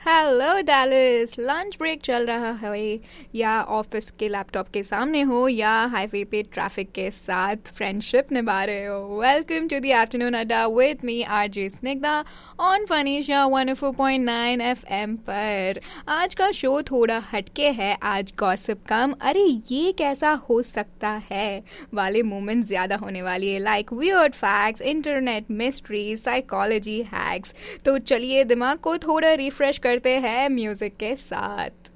Hello Dallas. Lunch break चल रहा है या ऑफिस के लैपटॉप के सामने हो या हाईवे पे ट्रैफिक के साथ फ्रेंडशिप निभा रहे हो, वेलकम टू द आफ्टरनून अड्डा with me RJ Snigdha on फनीशा 104.9 FM पर। आज का शो थोड़ा हटके है। आज गॉसिप कम, अरे ये कैसा हो सकता है वाले मोमेंट ज्यादा होने वाली है, like weird facts, internet mysteries, psychology hacks. तो चलिए दिमाग को थोड़ा रिफ्रेश करते हैं म्यूजिक के साथ।